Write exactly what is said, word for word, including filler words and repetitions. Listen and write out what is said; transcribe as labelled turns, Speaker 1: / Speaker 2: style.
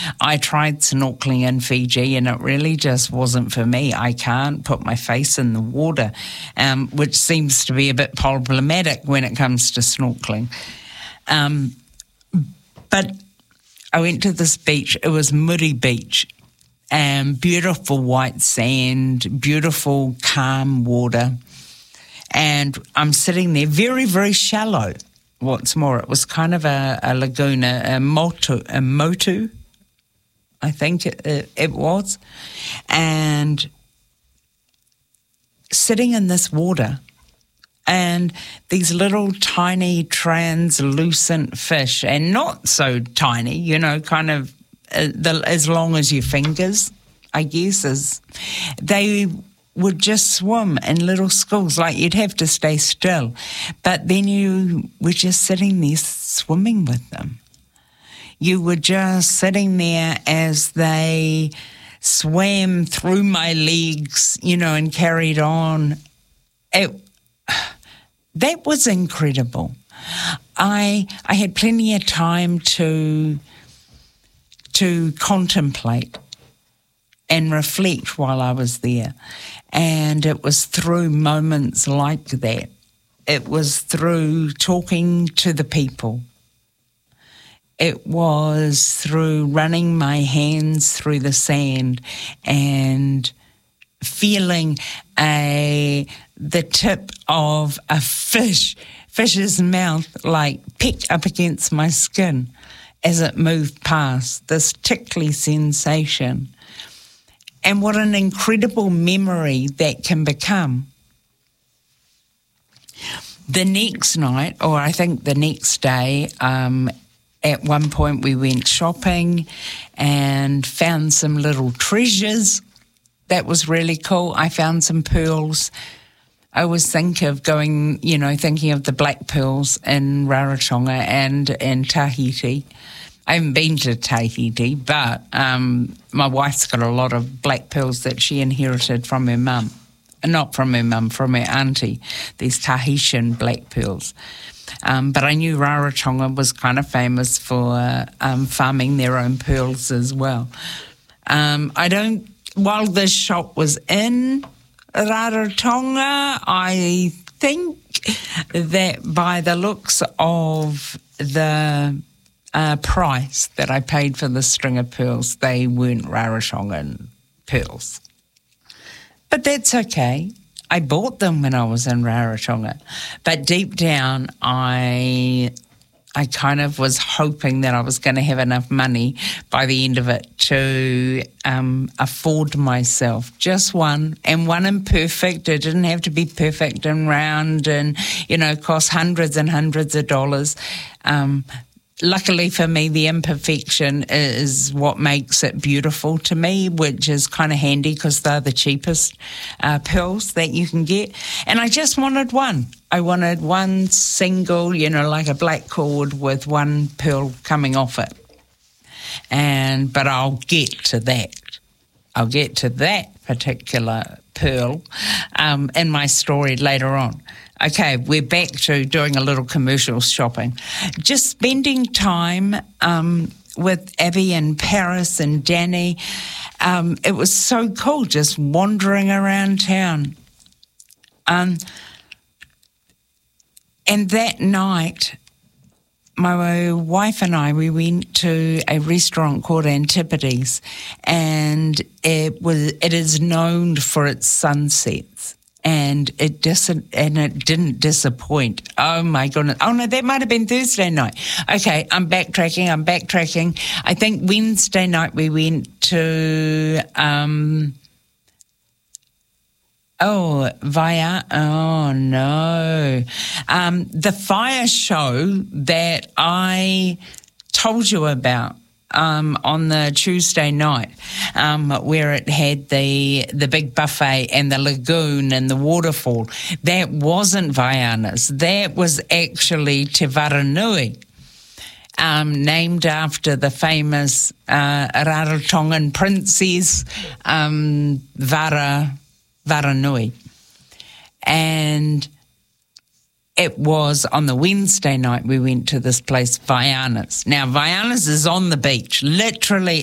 Speaker 1: I tried snorkeling in Fiji and it really just wasn't for me. I can't put my face in the water, um, which seems to be a bit problematic when it comes to snorkeling. Um, but I went to this beach. It was Muri Beach. And beautiful white sand, beautiful calm water. And I'm sitting there, very, very shallow. What's more, it was kind of a, a lagoon, a, a motu, a motu, I think it, it, it was. And sitting in this water, and these little tiny translucent fish, and not so tiny, you know, kind of uh, the, as long as your fingers, I guess, is they would just swim in little schools, like you'd have to stay still. But then you were just sitting there swimming with them. You were just sitting there as they swam through my legs, you know, and carried on. It, that was incredible. I I had plenty of time to to contemplate and reflect while I was there. And it was through moments like that. It was through talking to the people. It was through running my hands through the sand and feeling a the tip of a fish, fish's mouth, like peck up against my skin as it moved past, this tickly sensation. And what an incredible memory that can become. The next night, or I think the next day, um, at one point we went shopping and found some little treasures. That was really cool. I found some pearls. I always think of going, you know, thinking of the black pearls in Rarotonga and, and Tahiti. I haven't been to Tahiti, but um, my wife's got a lot of black pearls that she inherited from her mum. Not from her mum, from her auntie, these Tahitian black pearls. Um, but I knew Rarotonga was kind of famous for uh, um, farming their own pearls as well. Um, I don't, while this shop was in Rarotonga, I think that by the looks of the Uh, price that I paid for the string of pearls, they weren't Rarotongan pearls. But that's okay. I bought them when I was in Rarotonga. But deep down, I I kind of was hoping that I was going to have enough money by the end of it to um, afford myself just one, and one imperfect. It didn't have to be perfect and round and, you know, cost hundreds and hundreds of dollars. Um Luckily for me, the imperfection is what makes it beautiful to me, which is kind of handy because they're the cheapest uh, pearls that you can get. And I just wanted one. I wanted one single, you know, like a black cord with one pearl coming off it. And but I'll get to that. I'll get to that particular pearl um, in my story later on. Okay, we're back to doing a little commercial shopping. Just spending time um, with Abby and Paris and Danny. Um, it was so cool just wandering around town. Um, and that night, my wife and I, we went to a restaurant called Antipodes, and it was it is known for its sunsets. And it dis- and it didn't disappoint. Oh, my goodness. Oh, no, that might have been Thursday night. Okay, I'm backtracking, I'm backtracking. I think Wednesday night we went to, um, oh, via, oh, no. Um, the fire show that I told you about. Um, on the Tuesday night, um, where it had the the big buffet and the lagoon and the waterfall. That wasn't Vaianas. That was actually Te Varanui, um, named after the famous uh, Rarotongan princess, um, Vara, Varanui. And it was on the Wednesday night we went to this place, Vaianas. Now, Vaianas is on the beach, literally